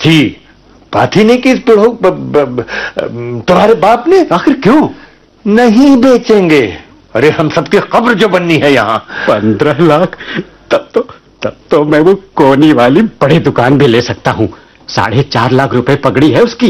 जी, बात ही नहीं की तुम्हारे बाप ने। आखिर क्यों नहीं बेचेंगे? अरे हम सबकी कब्र जो बननी है यहाँ। 15 लाख? तब तो मैं वो कोनी वाली बड़ी दुकान भी ले सकता हूँ। 4.5 लाख रुपए पगड़ी है उसकी।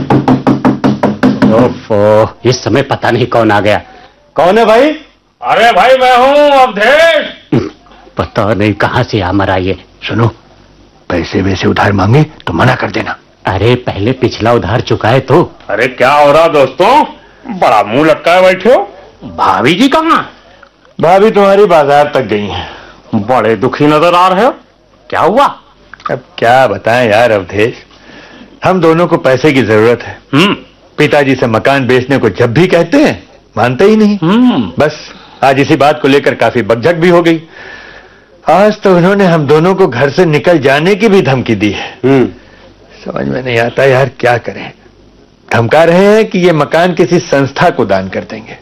ओफो, इस समय पता नहीं कौन आ गया। कौन है भाई? अरे भाई मैं हूँ अवधेश। पता नहीं कहाँ से आ मरा ये। सुनो, पैसे वैसे उधार मांगे तो मना कर देना। अरे पहले पिछला उधार चुकाए तो। अरे क्या हो रहा दोस्तों, बड़ा मुंह लटकाए बैठे हो। भाभी जी कहाँ? भाभी तुम्हारी बाजार तक गई हैं। बड़े दुखी नजर आ रहे हो, क्या हुआ? अब क्या बताएं यार अवधेश, हम दोनों को पैसे की जरूरत है। पिताजी से मकान बेचने को जब भी कहते हैं मानते ही नहीं। बस आज इसी बात को लेकर काफी बकझक भी हो गई। आज तो उन्होंने हम दोनों को घर से निकल जाने की भी धमकी दी है। समझ में नहीं आता यार क्या करें। धमका रहे हैं कि ये मकान किसी संस्था को दान कर देंगे।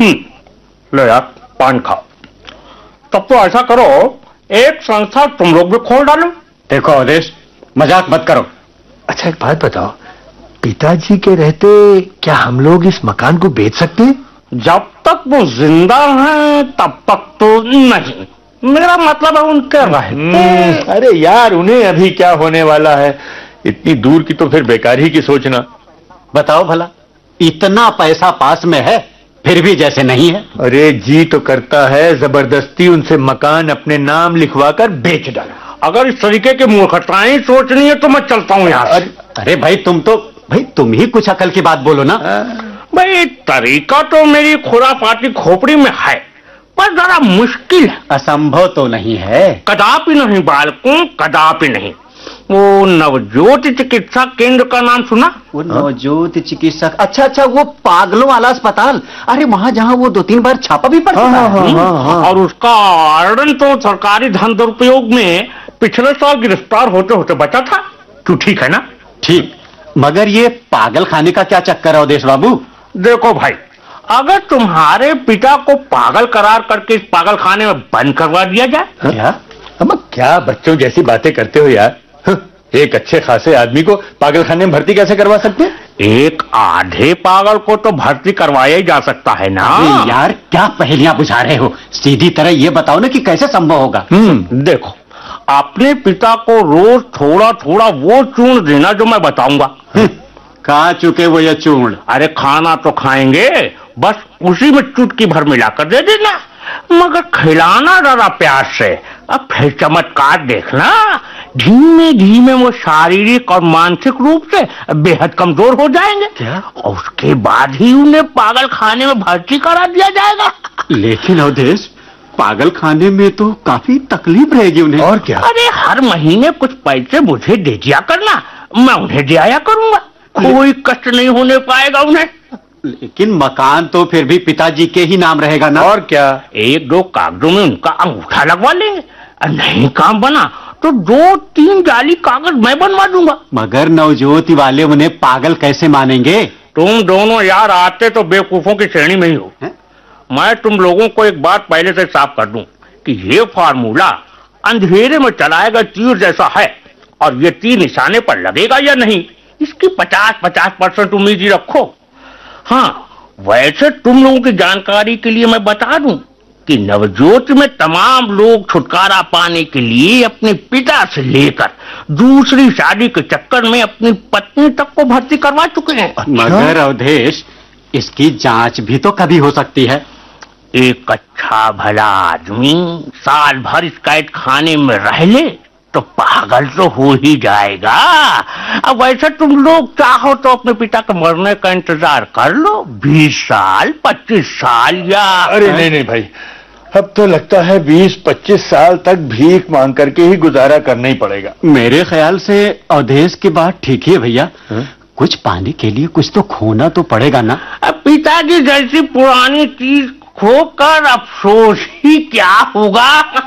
लो यार पान खाओ। तब तो ऐसा करो, एक संस्था तुम लोग भी खोल डालो। देखो अवधेश, मजाक मत करो। अच्छा एक बात बताओ, पिताजी के रहते क्या हम लोग इस मकान को बेच सकते हैं? जब तक वो जिंदा हैं तब तक तो नहीं। मेरा मतलब है उनके रहते। अरे यार उन्हें अभी क्या होने वाला है, इतनी दूर की तो फिर बेकार ही की सोचना। बताओ भला, इतना पैसा पास में है फिर भी जैसे नहीं है। अरे जी तो करता है जबरदस्ती उनसे मकान अपने नाम लिखवाकर बेच डाला। अगर इस तरीके की मूर्खताएं सोचनी है तो मैं चलता हूं यहाँ से। अरे भाई तुम ही कुछ अकल की बात बोलो ना। भाई तरीका तो मेरी खुरापाती खोपड़ी में है, पर जरा मुश्किल है। असंभव तो नहीं है। कदापि नहीं बालकों, कदापि नहीं। वो नवज्योत चिकित्सा केंद्र का नाम सुना? वो नवज्योत चिकित्सा, अच्छा वो पागलों वाला अस्पताल। अरे वहां जहां वो 2-3 बार छापा भी पड़ चुका है। और उसका आर्डन तो सरकारी धन दुरुपयोग में पिछले साल गिरफ्तार होते होते बचा था। तू ठीक है ना? ठीक, मगर ये पागल खाने का क्या चक्कर है अवधेश बाबू? देखो भाई, अगर तुम्हारे पिता को पागल करार करके इस पागल खाने में बंद करवा दिया जाए। क्या? हम क्या बच्चों जैसी बातें करते हो यार। एक अच्छे खासे आदमी को पागल खाने में भर्ती कैसे करवा सकते हैं? एक आधे पागल को तो भर्ती करवाया ही जा सकता है ना। यार क्या पहेलियां बुझा रहे हो, सीधी तरह ये बताओ ना कि कैसे संभव होगा। देखो, अपने पिता को रोज थोड़ा थोड़ा वो चूर्ण देना जो मैं बताऊंगा। खा चुके वो ये चूर्ण? अरे खाना तो खाएंगे, बस उसी में चुटकी भर मिलाकर दे देना, मगर खिलाना जरा प्यार से। अब फिर चमत्कार देखना, धीमे धीमे वो शारीरिक और मानसिक रूप से बेहद कमजोर हो जाएंगे। क्या? और उसके बाद ही उन्हें पागल खाने में भर्ती करा दिया जाएगा। लेकिन अवधेश, पागल खाने में तो काफी तकलीफ रहेगी उन्हें। और क्या? अरे हर महीने कुछ पैसे मुझे दे दिया करना, मैं उन्हें दे आया करूंगा। कोई कष्ट नहीं होने पाएगा उन्हें। लेकिन मकान तो फिर भी पिताजी के ही नाम रहेगा ना। और क्या? 1-2 कागजों में उनका अंगूठा लगवा लेंगे। नहीं काम बना तो 2-3 जाली कागज मैं बनवा दूंगा। मगर नवज्योति वाले उन्हें पागल कैसे मानेंगे? तुम दोनों यार आते तो बेवकूफों की श्रेणी में ही हो। मैं तुम लोगों को एक बात पहले से साफ कर दूं कि ये फार्मूला अंधेरे में चलाया गया तीर जैसा है, और ये तीर निशाने पर लगेगा या नहीं इसकी 50% उम्मीद ही रखो। हाँ, वैसे तुम लोगों की जानकारी के लिए मैं बता दूं कि नवज्योत में तमाम लोग छुटकारा पाने के लिए अपने पिता से लेकर दूसरी शादी के चक्कर में अपनी पत्नी तक को भर्ती करवा चुके हैं। मगर अवधेश, इसकी जांच भी तो कभी हो सकती है। एक अच्छा भला आदमी साल भर इस कैद खाने में रह ले तो पागल तो हो ही जाएगा। अब वैसे तुम लोग चाहो तो अपने पिता के मरने का इंतजार कर लो, 20 साल 25 साल या। अरे नहीं भाई, अब तो लगता है 20-25 साल तक भीख मांग करके ही गुजारा करना ही पड़ेगा। मेरे ख्याल से अवधेश की बात ठीक ही है भैया। कुछ पाने के लिए कुछ तो खोना तो पड़ेगा ना। अब पिताजी जैसी पुरानी चीज खोकर अफसोस ही क्या होगा।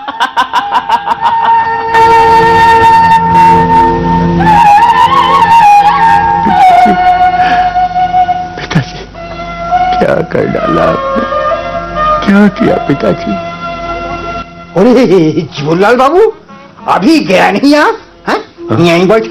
पिताजी, क्या कर डाला आपने, क्या किया पिताजी? अरे जीवनलाल बाबू, अभी गया नहीं आप? यहीं बैठे